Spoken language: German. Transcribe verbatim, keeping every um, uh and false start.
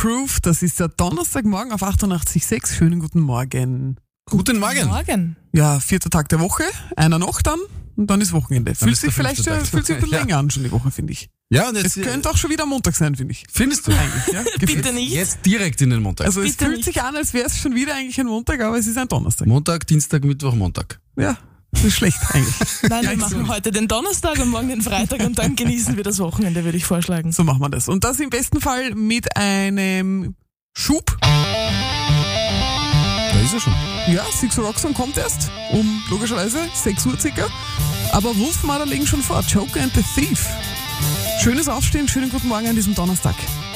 Bulletproof. Das ist der Donnerstagmorgen auf achtundachtzig Komma sechs. Schönen guten Morgen. Guten Morgen. Morgen. Ja, vierter Tag der Woche, einer noch dann und dann ist Wochenende. Fühlt ist sich der vielleicht fünfte schon, Tag. fühlt sich ein bisschen Ja. länger an schon die Woche, finde ich. Ja, und Es jetzt könnte auch schon wieder Montag sein, finde ich. findest du Eigentlich, ja? Gefühlt. Bitte nicht. jetzt direkt in den Montag. Also es Bitte fühlt nicht. sich an, als wäre es schon wieder eigentlich ein Montag, aber es ist ein Donnerstag. Montag, Dienstag, Mittwoch, Montag. Ja, das ist schlecht eigentlich. Nein, wir machen heute den Donnerstag und morgen den Freitag und dann genießen wir das Wochenende, würde ich vorschlagen. So machen wir das. Und das im besten Fall mit einem Schub. Da ist er schon. Ja, Six Roxon kommt erst um logischerweise sechs Uhr circa. Aber Wolfmother legen schon vor. Joker and the Thief. Schönes Aufstehen, schönen guten Morgen an diesem Donnerstag.